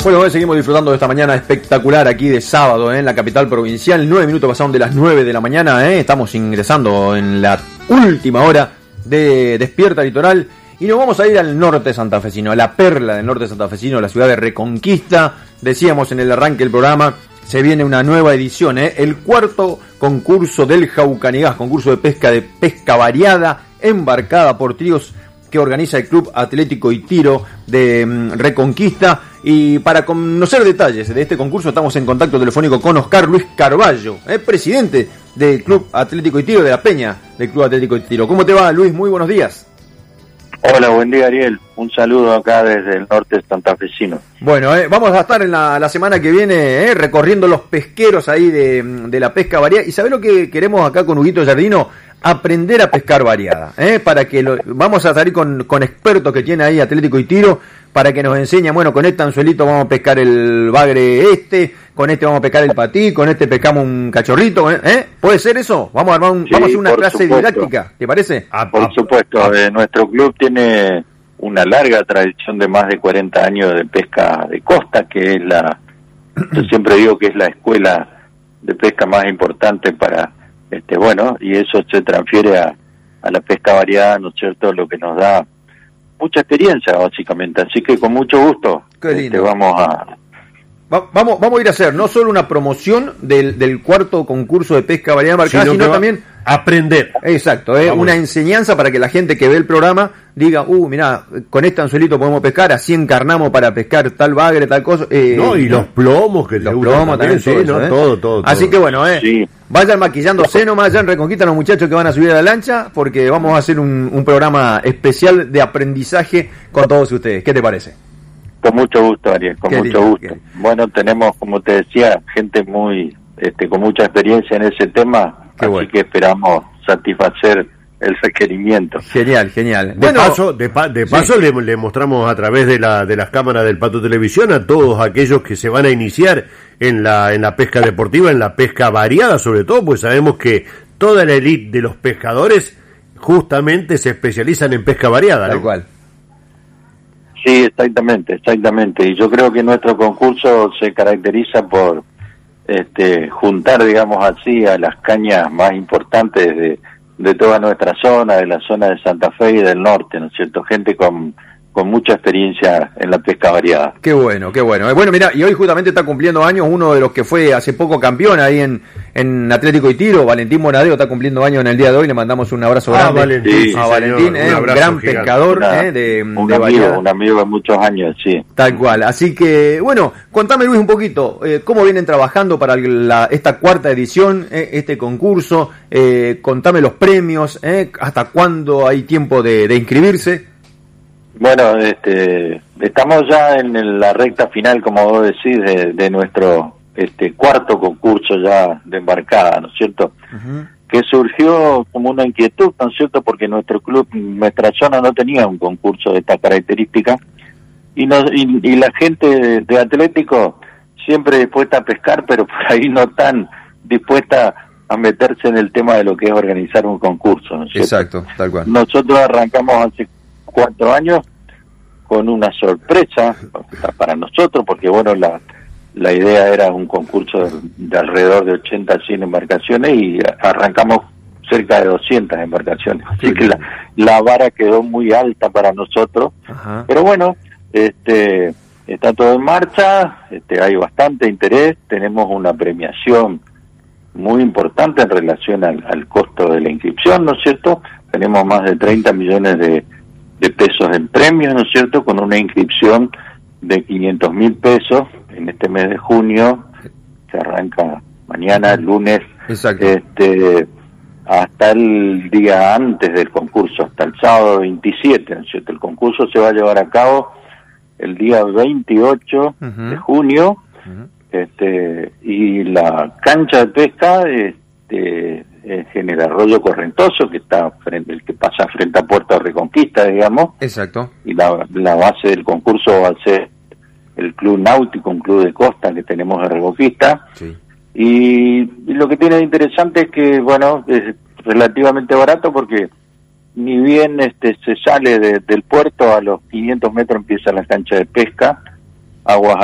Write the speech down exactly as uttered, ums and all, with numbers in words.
Bueno, hoy seguimos disfrutando de esta mañana espectacular aquí de sábado, ¿eh? En la capital provincial. Nueve minutos pasaron de las nueve de la mañana, ¿eh? Estamos ingresando en la última hora de Despierta Litoral y nos vamos a ir al norte santafesino, a la perla del norte santafesino, la ciudad de Reconquista. Decíamos en el arranque del programa, se viene una nueva edición, ¿eh? El cuarto concurso del Jaucanigás, concurso de pesca de pesca variada, embarcada por tríos, que organiza el Club Atlético y Tiro de um, Reconquista. Y para conocer detalles de este concurso estamos en contacto telefónico con Oscar Luis Carballo, eh, presidente del Club Atlético y Tiro, de la Peña del Club Atlético y Tiro. ¿Cómo te va, Luis? Muy buenos días. Hola, buen día, Ariel. Un saludo acá desde el norte santafesino. Bueno, eh, vamos a estar en la, la semana que viene eh, recorriendo los pesqueros ahí de, de la pesca variada. ¿Y sabés lo que queremos acá con Huguito Jardino? Aprender a pescar variada, ¿eh? Para que lo, vamos a salir con, con expertos que tiene ahí Atlético y Tiro, para que nos enseñen, bueno, con este anzuelito vamos a pescar el bagre este, con este vamos a pescar el patí, con este pescamos un cachorrito, ¿eh? ¿Puede ser eso? Vamos a armar un, sí, vamos a hacer una clase supuesto. didáctica, ¿te parece? Ah, por supuesto, eh, nuestro club tiene una larga tradición de más de cuarenta años de pesca de costa, que es la, yo siempre digo que es la escuela de pesca más importante para, este bueno, y eso se transfiere a, a la pesca variada, ¿no es cierto?, lo que nos da mucha experiencia, básicamente. Así que con mucho gusto este, vamos a... Va, vamos, vamos a ir a hacer no solo una promoción del, del cuarto concurso de pesca variada marcada, sino, sino también aprender. Exacto, ¿eh? Una enseñanza para que la gente que ve el programa diga, uh, mirá, con este anzuelito podemos pescar, así encarnamos para pescar tal bagre, tal cosa. Eh, no, y ¿no? los plomos que los plomos también, también sí, todo, eso, ¿no? ¿eh? todo, todo, todo. Así que bueno, eh, sí. vayan maquillándose nomás, ya en Reconquista los muchachos que van a subir a la lancha, porque vamos a hacer un, un programa especial de aprendizaje con todos ustedes. ¿Qué te parece? Con mucho gusto, Ariel, con qué mucho lindo, gusto. Qué... Bueno, tenemos, como te decía, gente muy, este, con mucha experiencia en ese tema, qué así bueno. que esperamos satisfacer el requerimiento. Genial, genial. De bueno, paso, de, pa, de paso sí. le, le mostramos a través de la de las cámaras del Pato Televisión a todos aquellos que se van a iniciar en la en la pesca deportiva, en la pesca variada, sobre todo, pues sabemos que toda la élite de los pescadores justamente se especializan en pesca variada, Tal ¿no? cual. Sí, exactamente, exactamente. Y yo creo que nuestro concurso se caracteriza por este juntar, digamos así, a las cañas más importantes de, de toda nuestra zona, de la zona de Santa Fe y del norte, ¿no es cierto? Gente con, con mucha experiencia en la pesca variada. Qué bueno, qué bueno. Bueno, mira, y hoy justamente está cumpliendo años uno de los que fue hace poco campeón ahí en, en Atlético y Tiro, Valentín Monadeo, está cumpliendo años en el día de hoy, le mandamos un abrazo ah, grande Valentín, a sí, Valentín, señor, eh, un, un gran gigante. pescador Una, eh, de, un de amigo, variada. Un amigo de muchos años, sí. Tal cual, así que, bueno, contame Luis un poquito, eh, cómo vienen trabajando para la, esta cuarta edición, eh, este concurso, eh, contame los premios, eh, hasta cuándo hay tiempo de, de inscribirse. Bueno, este, estamos ya en la recta final, como vos decís, de, de nuestro este cuarto concurso ya de embarcada, ¿no es cierto? Uh-huh. Que surgió como una inquietud, ¿no es cierto? Porque nuestro club, nuestra zona no tenía un concurso de esta característica y, nos, y, y la gente de, de Atlético siempre dispuesta a pescar, pero por ahí no tan dispuesta a meterse en el tema de lo que es organizar un concurso, ¿no es cierto? Exacto, tal cual. Nosotros arrancamos hace cuatro años con una sorpresa para nosotros, porque bueno, la la idea era un concurso de, de alrededor de ochenta a cien embarcaciones y arrancamos cerca de doscientas embarcaciones, así sí, que la, la vara quedó muy alta para nosotros. Ajá. Pero bueno, este está todo en marcha, este hay bastante interés, tenemos una premiación muy importante en relación al, al costo de la inscripción, ¿no es cierto? Tenemos más de treinta millones de de pesos en premios, ¿no es cierto?, con una inscripción de quinientos mil pesos en este mes de junio, que arranca mañana, el lunes, Exacto. este hasta el día antes del concurso, hasta el sábado veintisiete, ¿no es cierto? El concurso se va a llevar a cabo el día veintiocho uh-huh. de junio, uh-huh. este y la cancha de pesca este es en el arroyo Correntoso, que está frente, el que pasa frente a Puerto Reconquista, digamos. Exacto. Y la, la base del concurso va a ser el Club Náutico, un club de costa que tenemos en Reconquista. Sí. Y, y lo que tiene de interesante es que, bueno, es relativamente barato porque ni bien este se sale de, del puerto, a los quinientos metros empieza la cancha de pesca, aguas